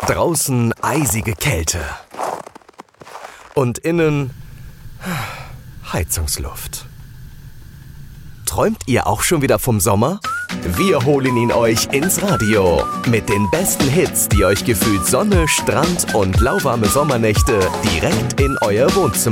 Draußen eisige Kälte. Und innen Heizungsluft. Träumt ihr auch schon wieder vom Sommer? Wir holen ihn euch ins Radio. Mit den besten Hits, die euch gefühlt Sonne, Strand und lauwarme Sommernächte direkt in euer Wohnzimmer